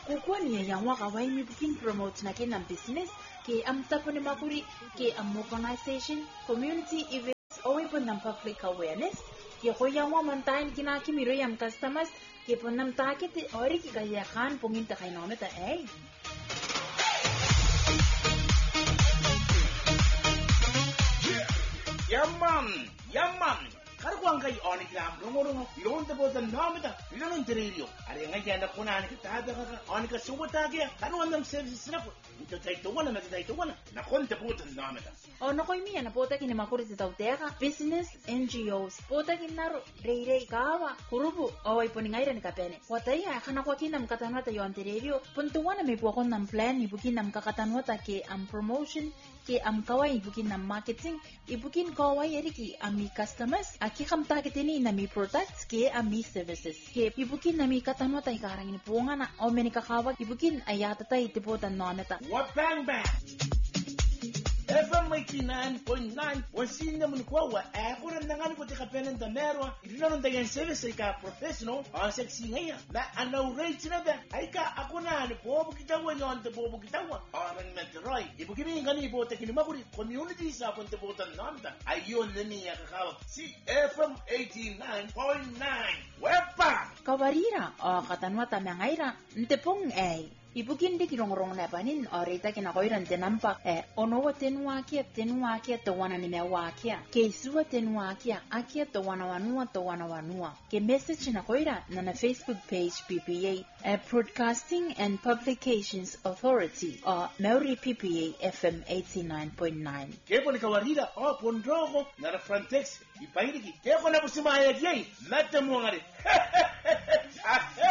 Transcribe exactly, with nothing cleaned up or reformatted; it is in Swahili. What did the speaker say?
kukwani ya waka wai mi bukin promote na kinam business ke am tapone makuri ke am organization community events o ipon ng public awareness ke koya wa mantain kinakimiro yam customers ke ponam takit ori ki kaya khan pungin ta kay nometa eh Yaman, yaman. Karwang kay onikam rungo-rungo ilon tabo sa namita ilon interio ari nga yana kuna ni tada ka onika suwata kaya karwang ng services na po ito tayo tuwan na tayo tuwan na konta po sa namita o nakoy miya na pota kini makuri sa tawteka business N G Os pota kinaro rei-rei kawa kurubu o ay puningayra ni kapene wataya kana kwa kinam katanwata yo interio puntuwan na may po akong ng plan ibukin nam kakatanwata ke ang promotion ke am kawai ibukin nam marketing ibukin kawai eriki ami customers aki kam targetini na mi products ke ami services ke ibukin na mi katanwata ikarang ni puunga na o meni kakawag ibukin ayata tay tipotan nometa what bang bang F M eighty-nine point nine wasin naman ko wa ako na nangan ko tika penen da merwa idino nang service ka professional on sexy ngaya na ano rate na ba ay ka ako na ni bobo kitawa yon de bobo kitawa on metroy ibu kimi ngani bo tekini makuri community sa ponte botan nanda ayon ni ya ka si F M eighty-nine point nine wepa kawarira o katanwata mengaira ntepong ay ibukin di kirong-rong na panin o rita kinakoyran tinampak eh ono wa tenwa kia tenwa kia to wana ni mewa kia ke suwa tenwa kia akia to wana wanua to wana wanua ke message na koira na na Facebook page P P A eh, Broadcasting and Publications Authority o Maori P P A F M eighty-nine point nine kepo ni kawarira o pondrogo na na frontex ipairiki kepo na busimaya kiai mete mwangari